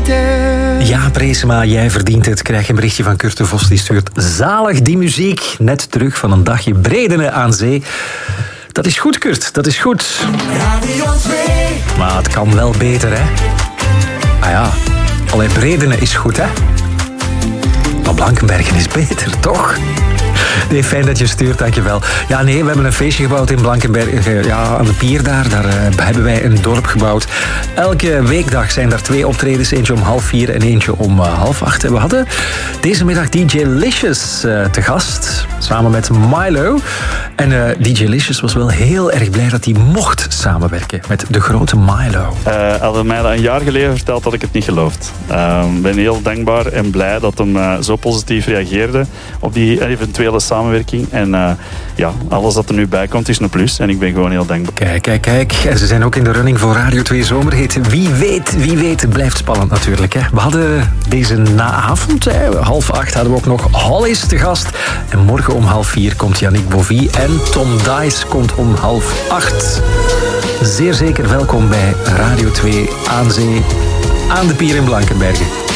Ja, Preesema, jij verdient het. Krijg een berichtje van Kurt de Vos, die stuurt zalig die muziek. Net terug van een dagje Bredene aan zee. Dat is goed, Kurt, dat is goed. Radio 2. Maar het kan wel beter, hè? Ah ja, allee, Bredene is goed, hè? Maar Blankenbergen is beter, toch? Nee, fijn dat je stuurt, dankjewel. Ja, nee, we hebben een feestje gebouwd in Blankenbergen. Ja, aan de pier daar hebben wij een dorp gebouwd. Elke weekdag zijn daar 2 optredens. Eentje om 3:30 en eentje om 7:30. En we hadden deze middag DJ Licious te gast. Samen met Milo. En DJ Licious was wel heel erg blij dat hij mocht samenwerken met de grote Milo. Hadden mij dat een jaar geleden verteld, had ik het niet geloofd. Ik ben heel dankbaar en blij dat hem zo positief reageerde op die eventuele samenwerking. En ja, alles dat er nu bij komt is een plus. En ik ben gewoon heel dankbaar. Kijk. En ze zijn ook in de running voor Radio 2 Zomerhit. Wie weet, het blijft spannend natuurlijk. Hè. We hadden deze avond, 7:30, hadden we ook nog Hollis te gast. En morgen om 3:30 komt Yannick Bovie. En Tom Dice komt om 7:30. Zeer zeker welkom bij Radio 2 aan zee, aan de pier in Blankenbergen.